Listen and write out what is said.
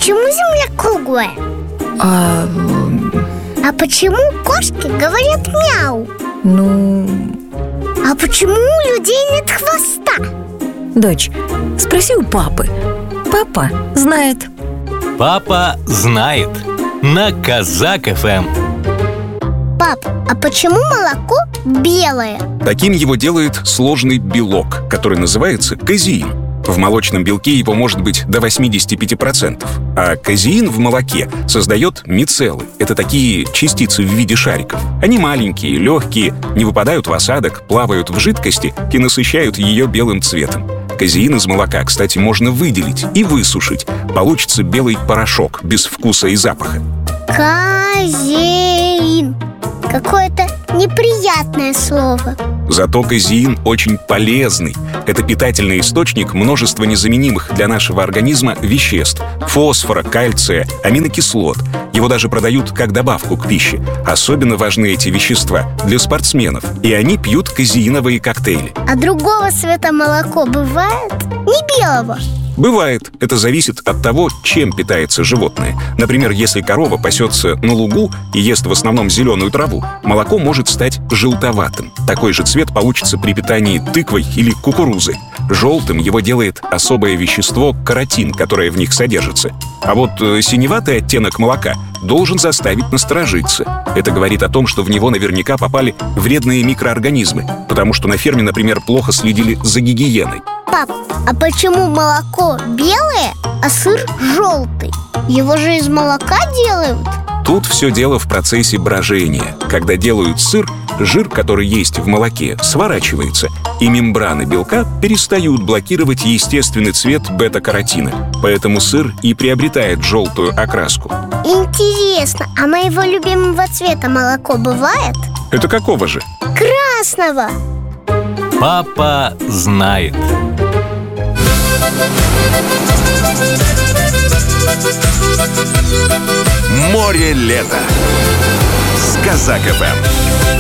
почему Земля круглая? А почему кошки говорят мяу? А почему у людей нет хвоста? Дочь, спроси у папы. Папа знает. Папа знает. На Казак ФМ. Пап, а почему молоко белое? Таким его делает сложный белок, который называется казеин. В молочном белке его может быть до 85%. А казеин в молоке создает мицеллы. Это такие частицы в виде шариков. Они маленькие, легкие, не выпадают в осадок, плавают в жидкости и насыщают ее белым цветом. Казеин из молока, кстати, можно выделить и высушить. Получится белый порошок, без вкуса и запаха. Казеин. Какое-то неприятное слово. Зато казеин очень полезный. Это питательный источник множества незаменимых для нашего организма веществ: фосфора, кальция, аминокислот. Его даже продают как добавку к пище. Особенно важны эти вещества для спортсменов, и они пьют казеиновые коктейли. А другого цвета молоко бывает? Не белого? Бывает. Это зависит от того, чем питается животное. Например, если корова пасется на лугу и ест в основном зеленую траву, молоко может стать желтоватым. Такой же цвет получится при питании тыквой или кукурузой. Желтым его делает особое вещество каротин, которое в них содержится. А вот синеватый оттенок молока должен заставить насторожиться. Это говорит о том, что в него наверняка попали вредные микроорганизмы, потому что на ферме, например, плохо следили за гигиеной. Пап, а почему молоко белое, а сыр желтый? Его же из молока делают? Тут все дело в процессе брожения. Когда делают сыр, жир, который есть в молоке, сворачивается, и мембраны белка перестают блокировать естественный цвет бета-каротина. Поэтому сыр и приобретает желтую окраску. Интересно, а моего любимого цвета молоко бывает? Это какого же? Красного. Папа знает. Море лета с Казак ФМ.